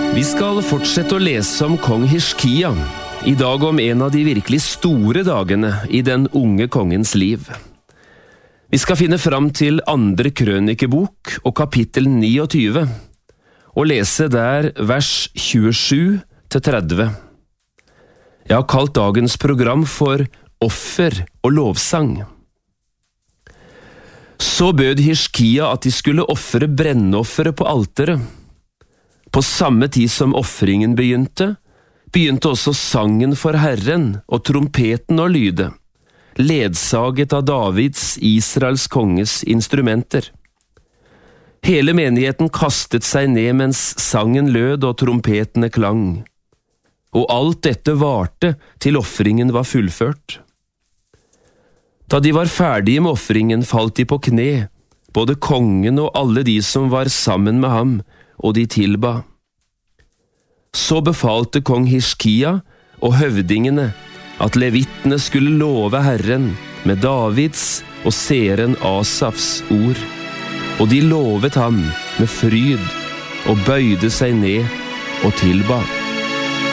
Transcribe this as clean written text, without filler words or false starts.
Vi skal fortsette å lese om kong Hiskia, i dag om en av de virkelig store dagene i den unge kongens liv. Vi skal finne fram til 2. krønikebok og kapittel 29, og lese der vers 27-30. Jeg har kalt dagens program for Offer og lovsang. Så bød Hiskia at de skulle offre brennoffere på alteret. På samme tid som offringen begynte også sangen for Herren og trompeten å lyde, ledsaget av Davids, Israels konges instrumenter. Hele menigheten kastet seg ned mens sangen lød og trompetene klang. Og alt dette varte til offringen var fullført. Da de var ferdige med offringen, falt de på kne, både kongen og alle de som var sammen med ham, og de tilba. Så befalte kong Hiskia og høvdingene at levittene skulle love Herren med Davids og seeren Asafs ord, og de lovet ham med fryd og bøyde seg ned og tilba.